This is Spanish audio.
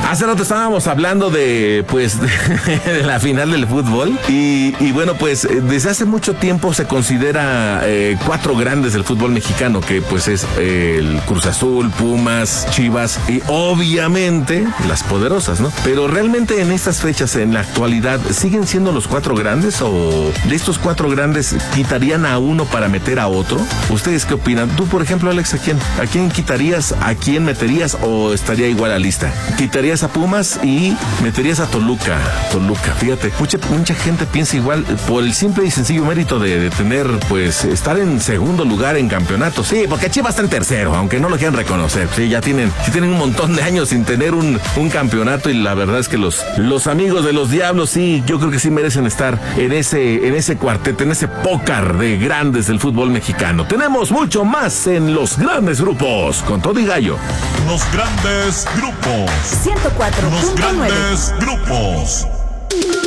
Hace rato estábamos hablando de la final del fútbol y bueno, pues desde hace mucho tiempo se considera cuatro grandes del fútbol mexicano, que pues es el Cruz Azul, Pumas, Chivas y obviamente las poderosas, ¿no? Pero realmente en estas fechas, en la actualidad, ¿siguen siendo los cuatro grandes o de estos cuatro grandes quitarían a uno para meter a otro? ¿Ustedes qué opinan? Tú, por ejemplo, Alex, ¿a quién quitarías, a quién meterías o estaría igual la lista? ¿Quitarías a Pumas y meterías a Toluca? Fíjate, mucha gente piensa igual por el simple y sencillo mérito de tener, pues, estar en segundo lugar en campeonato. Sí, porque Chivas está en tercero, aunque no lo quieran reconocer. Sí, ya tienen un montón de años sin tener un campeonato y la verdad es que los amigos de los Diablos, sí, yo creo que sí merecen estar en ese cuarteto, en ese pócar de grandes del fútbol mexicano. Tenemos mucho más en los grandes grupos, con todo y gallo. Los grandes grupos. 104.9. Los grandes grupos.